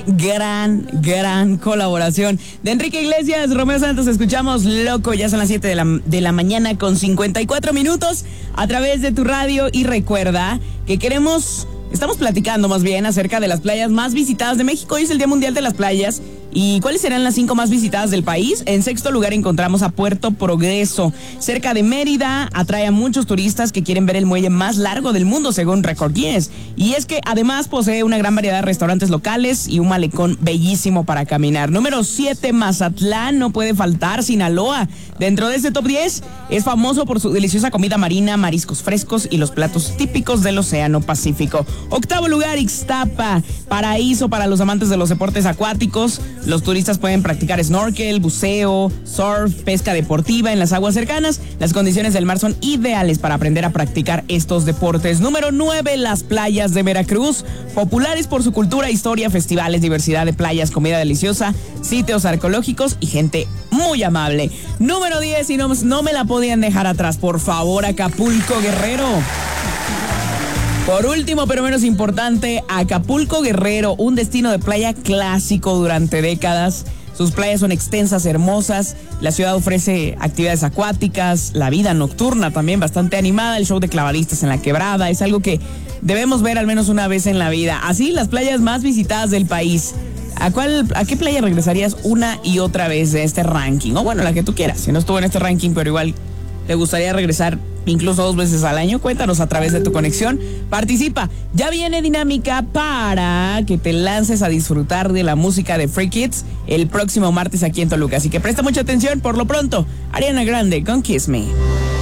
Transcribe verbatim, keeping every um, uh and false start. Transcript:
Gran, gran colaboración de Enrique Iglesias, Romeo Santos. Escuchamos Loco, ya son las siete de la, de la mañana con cincuenta y cuatro minutos a través de tu radio. Y recuerda que queremos, estamos platicando más bien acerca de las playas más visitadas de México. Hoy es el Día Mundial de las Playas. ¿Y cuáles serán las cinco más visitadas del país? En sexto lugar encontramos a Puerto Progreso, cerca de Mérida. Atrae a muchos turistas que quieren ver el muelle más largo del mundo, según Record Guinness. Y es que además posee una gran variedad de restaurantes locales y un malecón bellísimo para caminar. Número siete, Mazatlán, no puede faltar. Sinaloa, dentro de este top diez, es famoso por su deliciosa comida marina, mariscos frescos y los platos típicos del Océano Pacífico. Octavo lugar, Ixtapa, paraíso para los amantes de los deportes acuáticos. Los turistas pueden practicar snorkel, buceo, surf, pesca deportiva en las aguas cercanas. Las condiciones del mar son ideales para aprender a practicar estos deportes. Número nueve, las playas de Veracruz, populares por su cultura, historia, festivales, diversidad de playas, comida deliciosa, sitios arqueológicos y gente muy amable. Número diez, y no, no me la podían dejar atrás, por favor, Acapulco, Guerrero. Por último, pero menos importante, Acapulco, Guerrero, un destino de playa clásico durante décadas. Sus playas son extensas, hermosas. La ciudad ofrece actividades acuáticas, la vida nocturna también bastante animada, el show de clavadistas en la quebrada. Es algo que debemos ver al menos una vez en la vida. Así, las playas más visitadas del país. ¿A cuál, a qué playa regresarías una y otra vez de este ranking? O bueno, la que tú quieras. Si no estuvo en este ranking, pero igual te gustaría regresar incluso dos veces al año, cuéntanos a través de tu conexión. Participa. Ya viene dinámica para que te lances a disfrutar de la música de Free Kids el próximo martes aquí en Toluca. Así que presta mucha atención. Por lo pronto, Ariana Grande con Kiss Me.